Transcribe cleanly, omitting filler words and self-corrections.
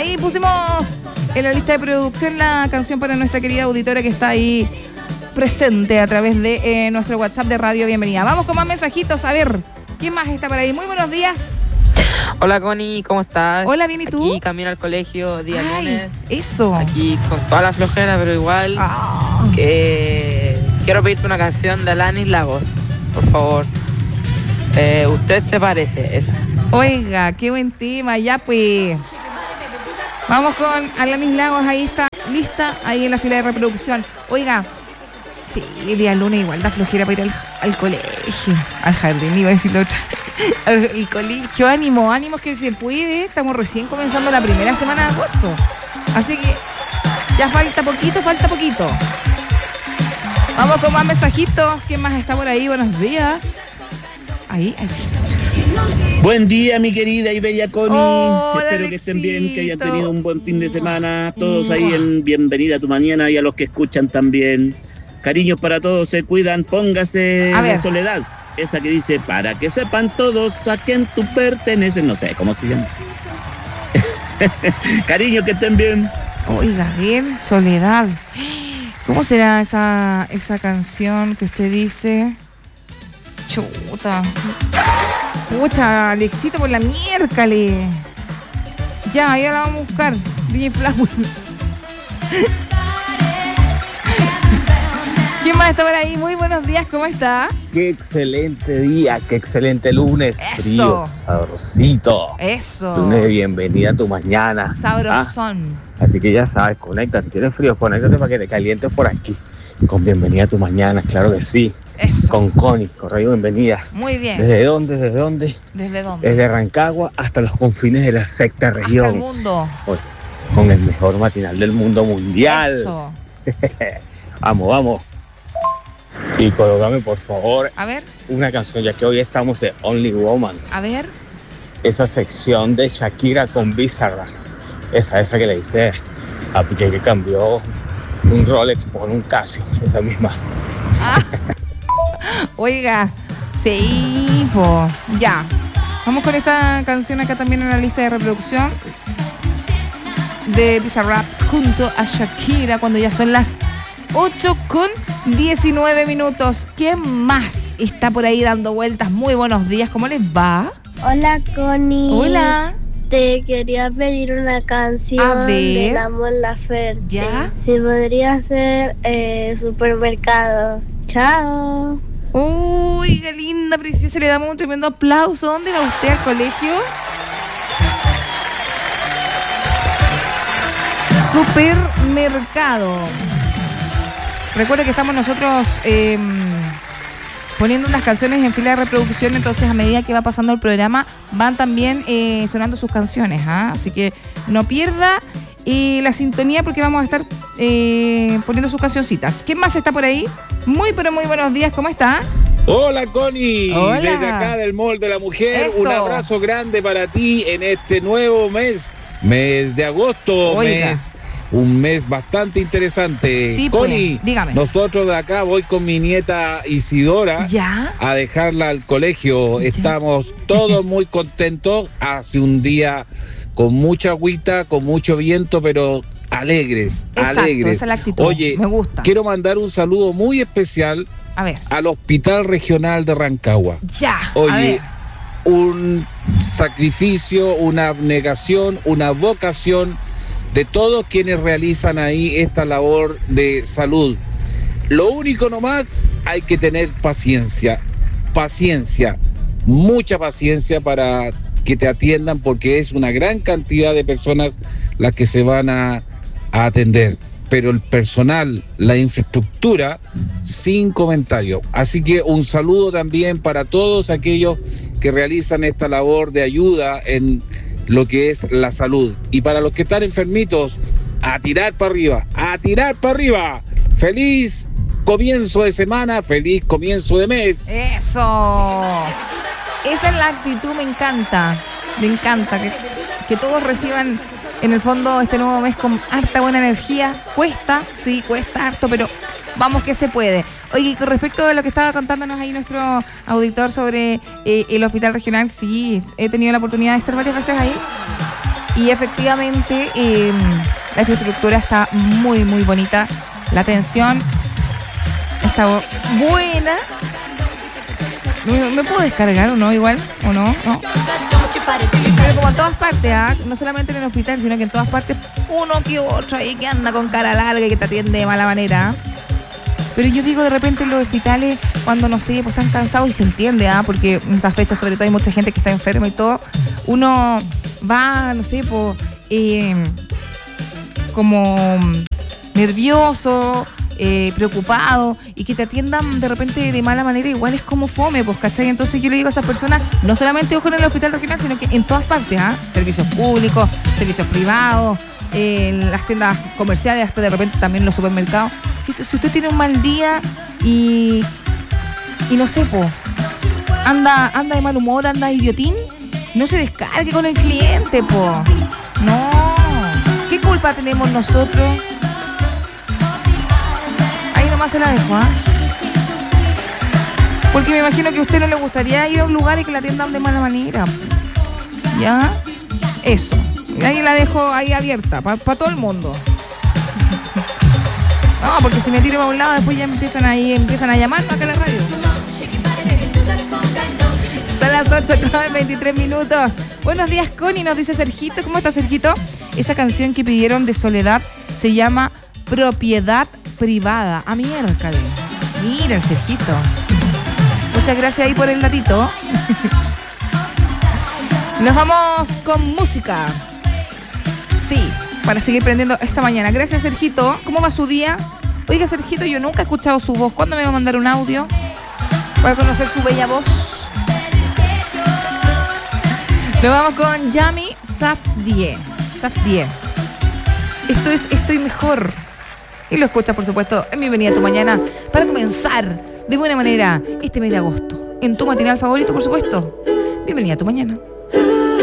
ahí pusimos en la lista de producción la canción para nuestra querida auditora que está ahí presente a través de nuestro WhatsApp de Radio Bienvenida. Vamos con más mensajitos, a ver, ¿quién más está por ahí? Muy buenos días. Hola Connie, ¿cómo estás? Hola, bien, ¿y tú? Aquí camino al colegio, día lunes. Eso. Aquí con toda la flojera, pero igual. Quiero pedirte una canción de Alanis Lagos, por favor. Usted se parece, esa. Oiga, qué buen tema, ya pues. Vamos con Alanis Lagos, ahí está, lista, ahí en la fila de reproducción. Oiga, sí, día lunes igual da flojera para ir al colegio, al jardín, iba a decir lo otro. El colegio, ánimos que se puede. Estamos recién comenzando la primera semana de agosto. Así que ya falta poquito. Vamos con más mensajitos. ¿Quién más está por ahí? Buenos días. Ahí sí. Buen día, mi querida y bella Connie. Hola, espero Alexito. que estén bien, que hayan tenido un buen fin de semana. Todos ahí en Bienvenida a tu Mañana y a los que escuchan también. Cariños para todos, se cuidan. Póngase A ver. de Soledad. Esa que dice, para que sepan todos a quién tú perteneces. No sé cómo se llama. Cariño, que estén bien. Oiga, bien, Soledad. ¿Cómo será esa canción que usted dice? Chuta. Pucha, Alexito, por la miércoles. Ya la vamos a buscar. DJ Flower. ¿Quién más está por ahí? Muy buenos días, ¿cómo está? Qué excelente día, qué excelente lunes. Eso. Frío, sabrosito. Eso. Lunes de Bienvenida a tu Mañana. Sabrosón. Así que ya sabes, conéctate. Si tienes frío, conéctate para que te calientes por aquí. Con Bienvenida a tu Mañana, claro que sí. Eso. Con Connie, con Radio Bienvenida. Muy bien. ¿Desde dónde? ¿Desde dónde? ¿Desde dónde? Desde Rancagua hasta los confines de la sexta región. Hasta el mundo. Oye, con el mejor matinal del mundo mundial. Eso. Vamos. Y colócame, por favor, A ver, una canción, ya que hoy estamos de Only Woman. a ver. Esa sección de Shakira con Bizarra. Esa que le dice a Piqué que cambió un Rolex por un Casio. Esa misma. Oiga, sí, po. Ya. Vamos con esta canción acá también en la lista de reproducción de Bizarrap junto a Shakira cuando ya son las 8:19. ¿Quién más está por ahí dando vueltas? Muy buenos días, ¿cómo les va? Hola, Connie. Hola. Te quería pedir una canción A ver. de la Mon Laferte. ¿Ya? Si podría ser Supermercado. Chao. Uy, qué linda, preciosa. Le damos un tremendo aplauso. ¿Dónde va usted al colegio? Supermercado. Recuerda que estamos nosotros poniendo unas canciones en fila de reproducción, entonces a medida que va pasando el programa van también sonando sus canciones, así que no pierda la sintonía porque vamos a estar poniendo sus cancioncitas. ¿Quién más está por ahí? Muy buenos días, ¿cómo está? Hola Connie, Hola. desde acá del Mall de la Mujer, Eso. un abrazo grande para ti en este nuevo mes de agosto, Oiga. un mes bastante interesante. Sí, pues, Connie, dígame. nosotros de acá voy con mi nieta Isidora ¿Ya? a dejarla al colegio. Ya. Estamos todos muy contentos. Hace un día con mucha agüita, con mucho viento, pero alegres. Exacto, alegres. esa es la actitud. Oye, me gusta. quiero mandar un saludo muy especial A ver, al Hospital Regional de Rancagua. ya. A Oye, ver. un sacrificio, una abnegación, una vocación de todos quienes realizan ahí esta labor de salud. Lo único nomás, hay que tener paciencia, mucha paciencia para que te atiendan porque es una gran cantidad de personas las que se van a atender. Pero el personal, la infraestructura, sin comentario. Así que un saludo también para todos aquellos que realizan esta labor de ayuda en lo que es la salud. Y para los que están enfermitos, a tirar para arriba, a tirar para arriba. Feliz comienzo de semana, feliz comienzo de mes. Eso. Esa es la actitud, me encanta. Me encanta que todos reciban en el fondo este nuevo mes con harta buena energía. Cuesta, sí, cuesta harto, pero vamos que se puede. Oye, con respecto a lo que estaba contándonos ahí nuestro auditor sobre el hospital regional, sí, he tenido la oportunidad de estar varias veces ahí. Y efectivamente la infraestructura está muy, muy bonita. La atención está buena. ¿Me puedo descargar o no igual? ¿O no? ¿No? Pero como en todas partes, no solamente en el hospital, sino que en todas partes uno que otro ahí que anda con cara larga y que te atiende de mala manera. Pero yo digo, de repente en los hospitales, cuando no sé, pues están cansados y se entiende, porque en estas fechas sobre todo hay mucha gente que está enferma y todo, uno va, no sé, pues como nervioso, preocupado, y que te atiendan de repente de mala manera igual es como fome, pues, ¿cachai? Entonces yo le digo a esas personas, no solamente ojo en el hospital regional, sino que en todas partes, servicios públicos, servicios privados, las tiendas comerciales, hasta de repente también los supermercados. Si usted tiene un mal día y no sé, pues, anda de mal humor, anda idiotín, no se descargue con el cliente, pues. No, ¿qué culpa tenemos nosotros? Más se la dejo, porque me imagino que a usted no le gustaría ir a un lugar y que la atiendan de mala manera. ¿Ya? Eso. Y ahí la dejo ahí abierta, para todo el mundo. No, porque si me tiro para un lado, después ya empiezan a llamar acá a la radio. Son las 8:23. Buenos días, Connie, nos dice Sergito. ¿Cómo está, Sergito? Esa canción que pidieron de Soledad se llama Propiedad Privada. Miércoles. Mira el Sergito. Muchas gracias ahí por el datito. Nos vamos con música. Sí, para seguir prendiendo esta mañana. Gracias, Sergito. ¿Cómo va su día? Oiga, Sergito, yo nunca he escuchado su voz. ¿Cuándo me va a mandar un audio? Voy a conocer su bella voz. Nos vamos con Yami Safdie. Esto es Estoy Mejor. Y lo escuchas, por supuesto, en Bienvenida a tu Mañana, para comenzar de buena manera este mes de agosto. En tu matinal favorito, por supuesto. Bienvenida a tu Mañana.